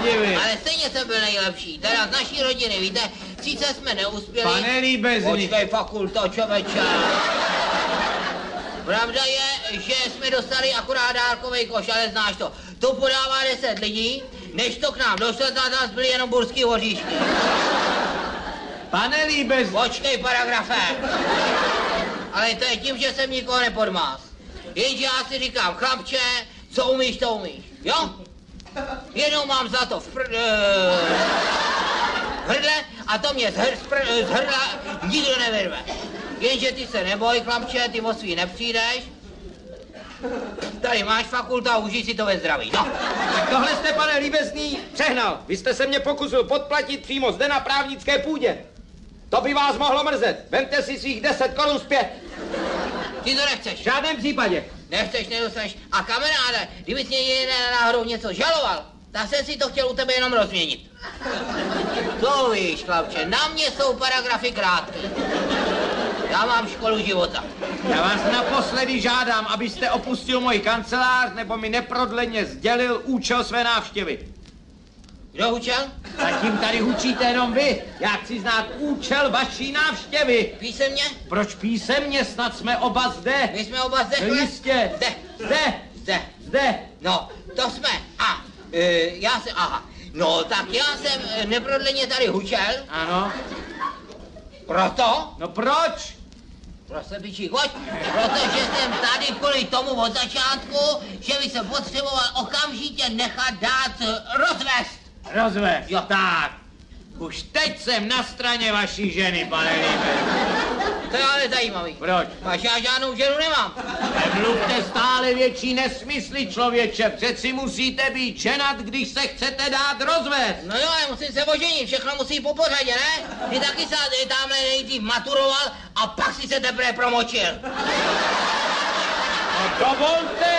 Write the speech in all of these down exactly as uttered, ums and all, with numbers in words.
nedivím. Ale stejně jsem byl nejlepší, teda z naší rodiny, víte, sice jsme neuspěli. Pane Líbezný. Počkej, fakulto, čověče. Pravda je, že jsme dostali akorát dárkovej koš, ale znáš to. To podává deset lidí, než to k nám došlo, tak nás byly jenom burský hoříšky. Pane Líbezný. Počkej, paragrafe. Ale to je tím, že jsem nikoho nepodmás. Jenže já si říkám, chlapče, co umíš, to umíš, jo? Jednou mám za to v pr... Uh, hrdle a to mě z, hr, z, pr, z hrdla nikdo nevyrve. Jenže ty se neboj, chlapče, ty o svý nepřijdeš. Tady máš fakulta, užij si to ve zdraví, no. Tak tohle jste, pane Líbezný, přehnal. Vy jste se mě pokusil podplatit přímo zde na právnické půdě. To by vás mohlo mrzet. Vemte si svých deset korun zpět. Ty to nechceš. V žádném případě. Nechceš, nedostaneš. A kamaráde, kdybys mě někde náhodou něco žaloval, tak jsem si to chtěl u tebe jenom rozměnit. To víš, chlapče, na mě jsou paragrafy krátké. Já mám školu života. Já vás naposledy žádám, abyste opustil můj kancelář, nebo mi neprodleně sdělil účel své návštěvy. Kdo hučel? Zatím tady hučíte jenom vy. Já chci znát účel vaší návštěvy. Písemně? Proč písemně? Snad jsme oba zde. My jsme oba zde, No jistě. Zde. Zde. Zde. Zde. No, to jsme. A, e, já jsem, aha. No, tak já jsem e, neprodleně tady hučel. Ano. Proto? No proč? Prostě pičí, hoď. Protože jsem tady kvůli tomu od začátku, že by se potřeboval okamžitě nechat dát rozvést. Rozvést. Jo. Tak. Už teď jsem na straně vaší ženy, pane Líbezný. To je ale zajímavý. Proč? Až já žádnou ženu nemám. Nemluvte stále větší nesmysly, člověče. Přeci musíte být ženat, když se chcete dát rozvést. No jo, ale musím se oženit, všechno musí po pořadě, ne? Ty taky se tamhle nejdřív maturoval a pak si se teprve promočil. No dovolte!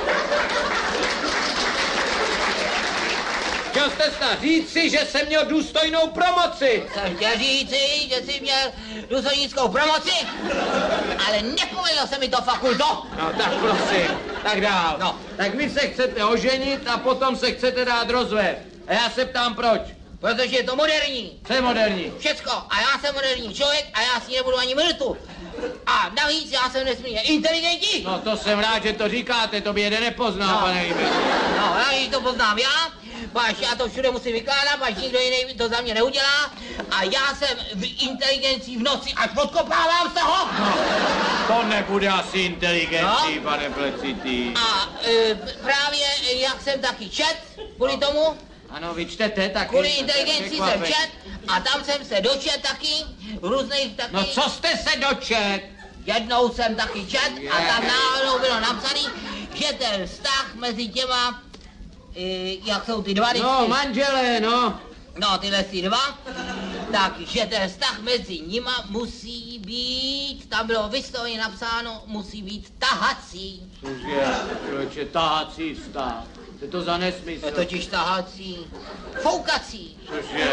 Chtěl jste snad říci, že jsem měl důstojnou promoci. Jsem chtěl říci, že jsi měl důstojnickou promoci, ale nepovedlo se mi to, fakulto. No tak prosím, tak dál. No. Tak vy se chcete oženit a potom se chcete dát rozvést. A já se ptám proč. Protože je to moderní. Co je moderní? Všecko. A já jsem moderní člověk a já si nebudu ani minutu. A navíc já jsem nesmírně inteligentní. No to jsem rád, že to říkáte, to by jeden nepoznal, No. pane Líbezný. No, já když to poznám já, páč já to všude musím vykládat, páč nikdo jiný to za mě neudělá a já jsem v inteligenci v noci až podkopávám z toho. No, to nebude asi inteligencí, No. pane Plecitý. A e, právě jak jsem taky čet, kvůli tomu, Ano, vy čtete taky. kvůli inteligenci jsem Překvapení. čet a tam jsem se dočet taky, různých taky. No co jste se dočet? Jednou jsem taky čet a Je. tam náhodou bylo napsaný, že ten vztah mezi těma, e, jak jsou ty dva vždycky, No, manželé, no. no tyhle si dva, takže ten vztah mezi nima musí být, tam bylo vysloveně napsáno, musí být tahací. Cože, člověče, tahací vztah. Co je to za nesmysl? Je totiž tahací, foukací, Cože?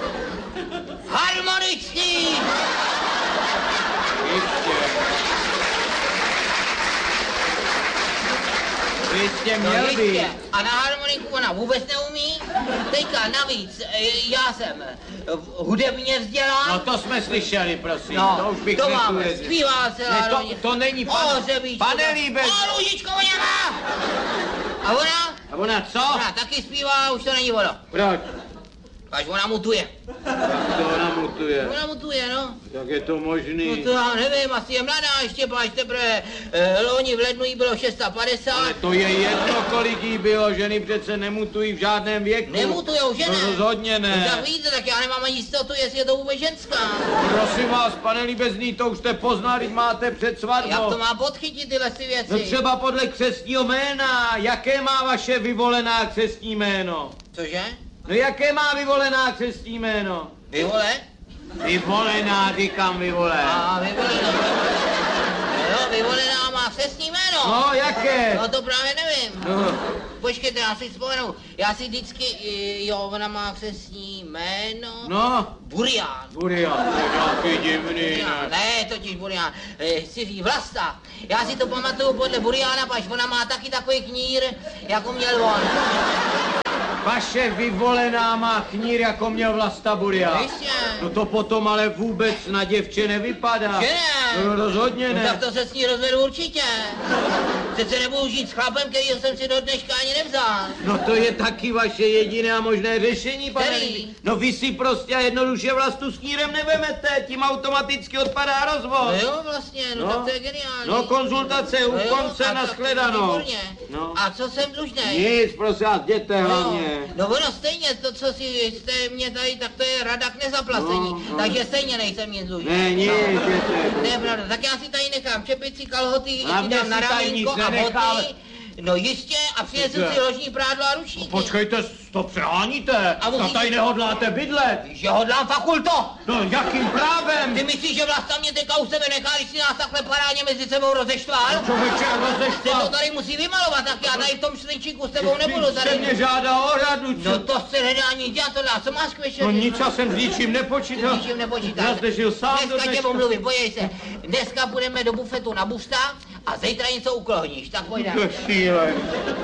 harmonický. Jistě. Jistě No měl jistě. být. A na harmoniku ona vůbec neumí. Teďka navíc, e, já jsem e, hudebně vzdělán. No to jsme slyšeli, prosím. No, to už bych to máme, netuvěřil. zpívá celá Ne, to, rodina. to není pan... O, Řebíčku, Pane tak- Líbezný. O, Růžičko, ona má! A ona? A ona co? Ona taky zpívá, už to není ono. Proč? Až ona mutuje. To ona mutuje. Ona mutuje, no. Jak je to No možný? to já nevím, asi je mladá ještě, páč teprve e, loni v lednu jí bylo šest set padesát. Ale to je jedno, kolik jí bylo, ženy přece nemutují v žádném věku. Nemutujou, že ne? No rozhodně ne. No, tak víte, tak já nemám ani jistotu, jestli je to vůbec ženská. Prosím vás, pane Líbezný, to už jste poznal, když máte před svatbou. Jak to má podchytit tyhle ty věci? No třeba podle křestního jména. Jaké má vaše vyvolená křestní jméno? Cože? No jaké má vyvolená křestní jméno? Vyvole? Vyvolená, říkám vyvolená. A vyvolená. Jo, vyvolená má křestní jméno. No, jaké? No to právě nevím. No. Počkejte, já si vzpomenu. Já si vždycky, i- jo, ona má křestní jméno. No, Burián. Burian, to je nějaký divný, Burián, ne? ne, totiž Burián. E, Siří Vlasta. Já si to pamatuju podle Buriána, pač ona má taky takový knír, jako měl on. Vaše vyvolená má knír, jako měl Vlasta Burian. Jistě. No to potom ale vůbec na děvče nevypadá. Že ne? No rozhodně ne. No tak to se s ní rozvedu určitě. Přece nebudu žít s chlapem, kterýho jsem si do dneška ani nevzal. No to je taky vaše jediné a možné řešení, pane Který? Líbí. No vy si prostě a jednoduše Vlastu s knírem nevemete, tím automaticky odpadá rozvod. No jo, vlastně, no, No. tak to je geniální. No konzultace u No jo, konce a na tak- shledanou. výborně. No. A co jsem dlužnej? Nic, prosím vás, jděte hlavně. No, no ono stejně, to, co si jste mě tady, tak to je rada k nezaplacení. No, no. Takže stejně nejsem nic dlužný. Ne, nic, jděte. To je pravda, tak já si tady nechám čepici, kalhoty, A si mě dám na si tady ramínko nic a nenechal. boty. No jistě, a přinesu si ložní prádlo a ručníky. Počkejte, to přeháníte. A musíte- A tady nehodláte bydlet. Že hodlám fakulto! No jakým právem? Ty myslíš, že Vlasta mě teďka u sebe nechá, když si nás takhle parádně mezi sebou rozeštval? Člověče, Se to rozeštval. tady musí vymalovat, tak já tady v tom šlinčíku s tebou nebudu Se mě tady. žádá o radu, co? No to se nedá nic dělat, to dá, co máš k večeři? No nic, já jsem s ničím nepočítal. Ničím nepočítáš. Já zde žil sám do Dneska tě dneška. omluvím, podívej se. Dneska půjdeme do bufetu na busta a zítra něco uklohníš, tak pojďme. To je šílený.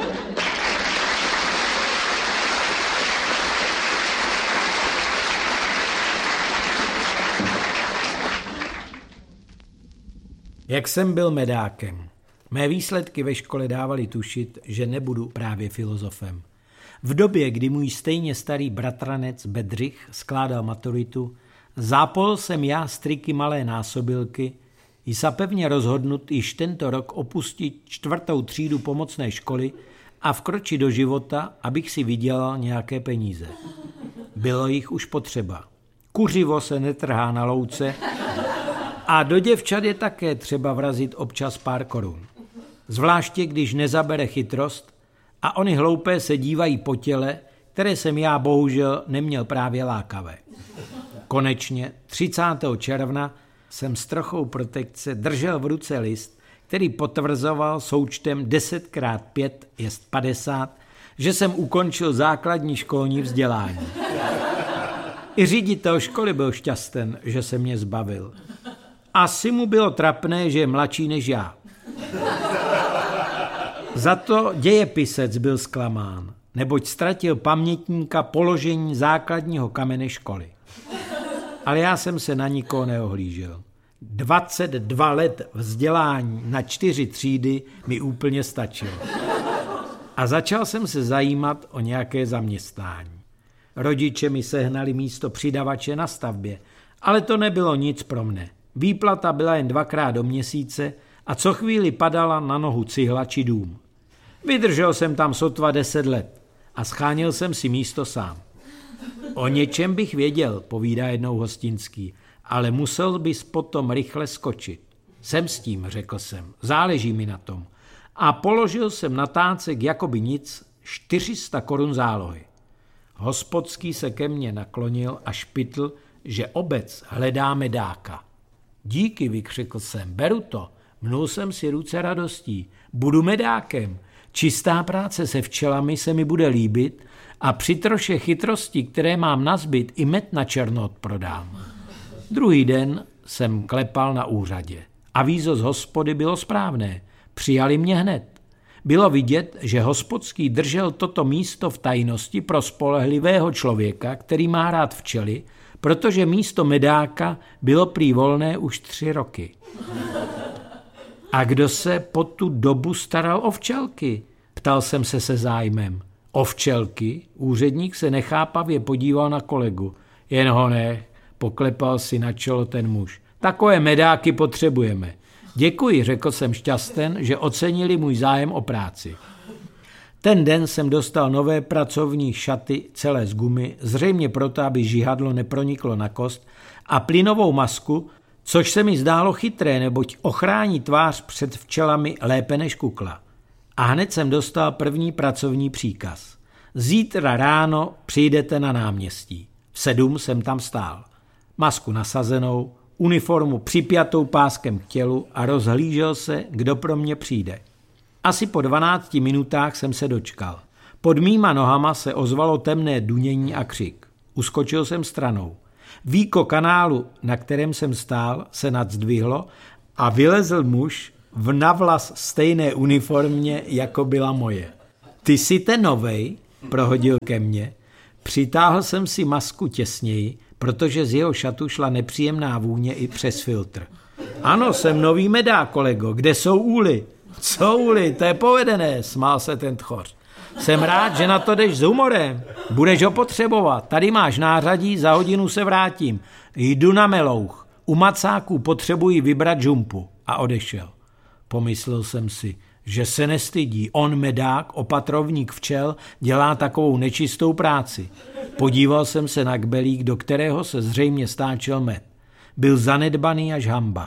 Jak jsem byl medákem. Mé výsledky ve škole dávaly tušit, že nebudu právě filozofem. V době, kdy můj stejně starý bratranec Bedřich skládal maturitu, zápol jsem já z triky malé násobilky i sa pevně rozhodnut již tento rok opustit čtvrtou třídu pomocné školy a vkročit do života, abych si vydělal nějaké peníze. Bylo jich už potřeba. Kuřivo se netrhá na louce a do děvčat je také třeba vrazit občas pár korun. Zvláště, když nezabere chytrost a oni hloupé se dívají po těle, které jsem já bohužel neměl právě lákavé. Konečně třicátého června jsem s trochou protekce držel v ruce list, který potvrzoval součtem deset krát pět jest padesát, že jsem ukončil základní školní vzdělání. I ředitel školy byl šťasten, že se mě zbavil. Asi mu bylo trapné, že je mladší než já. Za to dějepisec byl zklamán, neboť ztratil pamětníka položení základního kamene školy. Ale já jsem se na nikoho neohlížel. dvacet dva let vzdělání na čtyři třídy mi úplně stačilo. A začal jsem se zajímat o nějaké zaměstnání. Rodiče mi sehnali místo přidavače na stavbě, ale to nebylo nic pro mne. Výplata byla jen dvakrát do měsíce a co chvíli padala na nohu cihla či dům. Vydržel jsem tam sotva deset let a scháněl jsem si místo sám. O něčem bych věděl, povídá jednou Hostinský, ale musel bys potom rychle skočit. Jsem s tím, řekl jsem, záleží mi na tom. A položil jsem na tácek jakoby nic čtyři sta korun zálohy. Hospodský se ke mně naklonil a špitl, že obec hledá medáka. Díky, vykřikl jsem, beru to. Mnul jsem si ruce radostí. Budu medákem. Čistá práce se včelami se mi bude líbit a při troše chytrosti, které mám nazbyt, i med na černo odprodám. Druhý den jsem klepal na úřadě. Avízo z hospody bylo správné. Přijali mě hned. Bylo vidět, že hospodský držel toto místo v tajnosti pro spolehlivého člověka, který má rád včely, protože místo medáka bylo prý volné už tři roky. A kdo se po tu dobu staral o včelky? Ptal jsem se se zájmem. O včelky? Úředník se nechápavě podíval na kolegu. Jen ho nech, poklepal si na čelo ten muž. Takové medáky potřebujeme. Děkuji, řekl jsem šťasten, že ocenili můj zájem o práci. Ten den jsem dostal nové pracovní šaty celé z gumy, zřejmě proto, aby žihadlo neproniklo na kost, a plynovou masku, což se mi zdálo chytré, neboť ochrání tvář před včelami lépe než kukla. A hned jsem dostal první pracovní příkaz. Zítra ráno přijdete na náměstí. V sedm jsem tam stál. Masku nasazenou, uniformu připjatou páskem k tělu a rozhlížel se, kdo pro mě přijde. Asi po dvanácti minutách jsem se dočkal. Pod mýma nohama se ozvalo temné dunění a křik. Uskočil jsem stranou. Víko kanálu, na kterém jsem stál, se nadzdvihlo a vylezl muž v navlas stejné uniformě, jako byla moje. Ty jsi ten novej? prohodil ke mně. Přitáhl jsem si masku těsněji, protože z jeho šatu šla nepříjemná vůně i přes filtr. Ano, jsem nový medák, kolego, kde jsou úly? Co úly, to je povedené, smál se ten tchoř. Jsem rád, že na to jdeš s humorem. Budeš ho potřebovat. Tady máš nářadí, za hodinu se vrátím. Jdu na Melouch. U macáků potřebuji vybrat žumpu. A odešel. Pomyslel jsem si, že se nestydí. On medák, opatrovník včel, dělá takovou nečistou práci. Podíval jsem se na kbelík, do kterého se zřejmě stáčel med. Byl zanedbaný až hamba.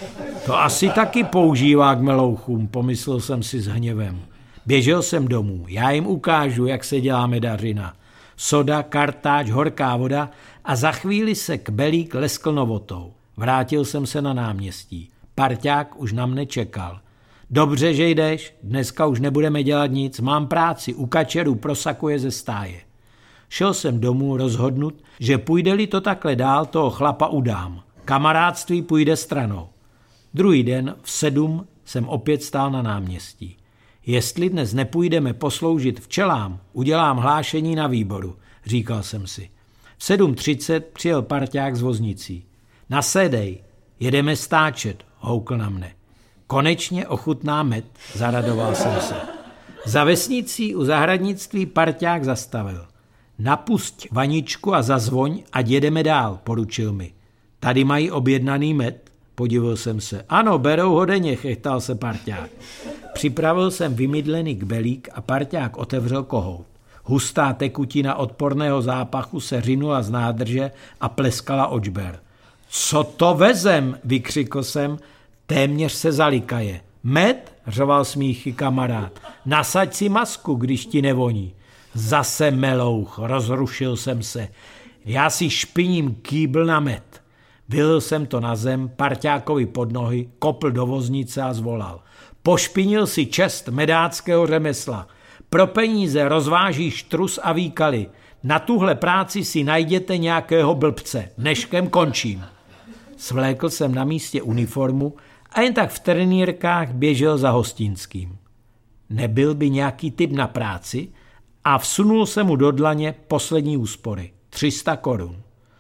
To asi taky používá k melouchům, pomyslel jsem si s hněvem. Běžel jsem domů, já jim ukážu, jak se dělá medařina. Soda, kartáč, horká voda a za chvíli se kbelík leskl novotou. Vrátil jsem se na náměstí. Parťák už na mne čekal. Dobře, že jdeš, dneska už nebudeme dělat nic, mám práci, u kačerů prosakuje ze stáje. Šel jsem domů rozhodnut, že půjde-li to takhle dál, toho chlapa udám. Kamarádství půjde stranou. Druhý den v sedm jsem opět stál na náměstí. Jestli dnes nepůjdeme posloužit včelám, udělám hlášení na výboru, říkal jsem si. V sedm třicet přijel parťák s voznicí. Nasedej, jedeme stáčet, houkl na mne. Konečně ochutná med, zaradoval jsem se. Za vesnicí u zahradnictví parťák zastavil. Napusť vaničku a zazvoň, ať jedeme dál, poručil mi. Tady mají objednaný med, podivil jsem se. Ano, berou ho denně, chechtal se parťák. Připravil jsem vymydlený kbelík a parťák otevřel kohout. Hustá tekutina odporného zápachu se řinula z nádrže a pleskala očber. Co to vezem, vykřikl jsem, téměř se zalikaje. Med, řoval smíchy kamarád, nasaď si masku, když ti nevoní. Zase melouch, rozrušil jsem se. Já si špiním kýbl na med. Vylil jsem to na zem, parťákovi pod nohy, kopl do voznice a zvolal. Pošpinil si čest medáckého řemesla. Pro peníze rozvážíš trus a výkaly. Na tuhle práci si najděte nějakého blbce. Dneškem končím. Svlékl jsem na místě uniformu a jen tak v trenýrkách běžel za Hostinským. Nebyl by nějaký typ na práci a vsunul se mu do dlaně poslední úspory. tři sta korun.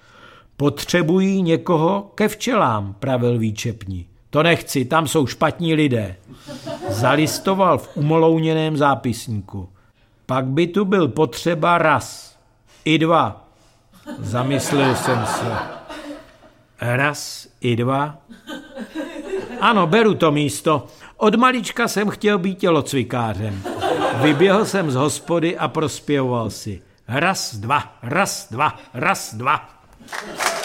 Potřebují někoho ke včelám, pravil výčepní. To nechci, tam jsou špatní lidé. Zalistoval v umolouněném zápisníku. Pak by tu byl potřeba raz. I dva. Zamyslel jsem se. Raz i dva? Ano, beru to místo. Od malička jsem chtěl být tělocvikářem. Vyběhl jsem z hospody a prospěvoval si. Raz, dva, raz, dva, raz, dva.